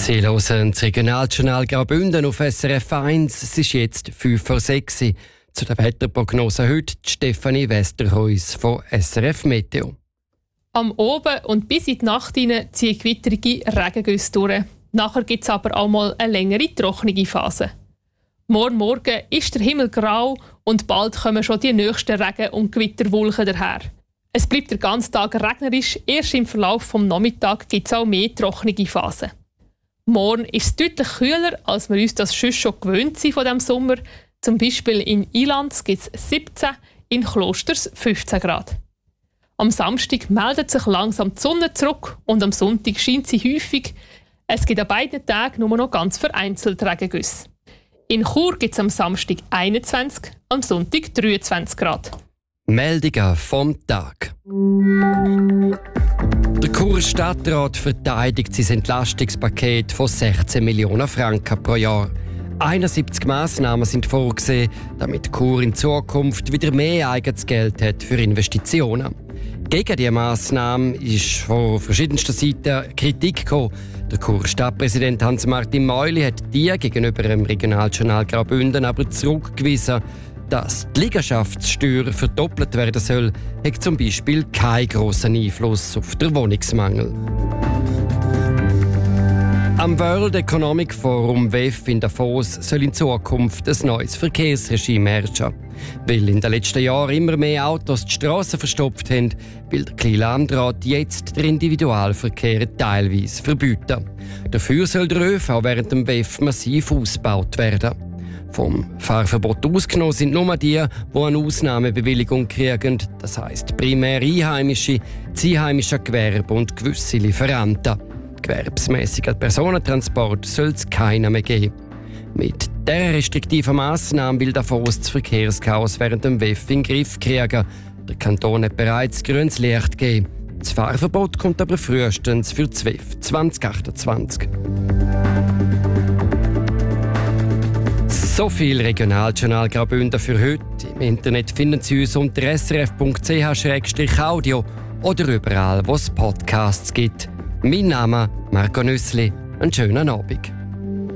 Sie hören das Regionaljournal Graubünden auf SRF 1. Es ist jetzt 5:06 Uhr. Zu der Wetterprognose heute Stefanie Westerhuis von SRF Meteo. Am Abend und bis in die Nacht hinein ziehen gewitterige Regengüsse durch. Nachher gibt es aber auch mal eine längere trockene Phase. Morgen ist der Himmel grau und bald kommen schon die nächsten Regen- und Gewitterwolken daher. Es bleibt den ganzen Tag regnerisch, erst im Verlauf des Nachmittags gibt es auch mehr trockene Phasen. Morgen ist es deutlich kühler, als wir uns das schon gewöhnt sind von diesem Sommer. Zum Beispiel in Ilanz gibt es 17, in Klosters 15 Grad. Am Samstag meldet sich langsam die Sonne zurück und am Sonntag scheint sie häufig. Es gibt an beiden Tagen nur noch ganz vereinzelt Regengüsse. In Chur gibt es am Samstag 21, am Sonntag 23 Grad. Meldungen vom Tag. Der Churer Stadtrat verteidigt sein Entlastungspaket von 16 Millionen Franken pro Jahr. 71 Massnahmen sind vorgesehen, damit Chur in Zukunft wieder mehr eigenes Geld hat für Investitionen. Gegen diese Massnahmen ist von verschiedensten Seiten Kritik gekommen. Der Churer Stadtpräsident Hans-Martin Meuli hat die gegenüber dem Regionaljournal Graubünden aber zurückgewiesen. Dass die Liegenschaftssteuer verdoppelt werden soll, hat zum Beispiel keinen grossen Einfluss auf den Wohnungsmangel. Am World Economic Forum WEF in Davos soll in Zukunft ein neues Verkehrsregime herrschen. Weil in den letzten Jahren immer mehr Autos die Strassen verstopft haben, will der kleine Landrat jetzt den Individualverkehr teilweise verbieten. Dafür soll der ÖV während dem WEF massiv ausgebaut werden. Vom Fahrverbot ausgenommen sind nur die eine Ausnahmebewilligung kriegen, das heisst primär Einheimische, das einheimische Gewerbe und gewisse Lieferanten. Gewerbsmässigen Personentransport soll es keinen mehr geben. Mit dieser restriktiven Massnahme will Davos das Verkehrschaos während dem WEF in den Griff kriegen. Der Kanton hat bereits grünes Licht gegeben. Das Fahrverbot kommt aber frühestens für das WEF 2028. So viel Regionaljournal Graubünden für heute. Im Internet finden Sie uns unter srf.ch/audio oder überall, wo es Podcasts gibt. Mein Name ist Marco Nüssli. Einen schönen Abend.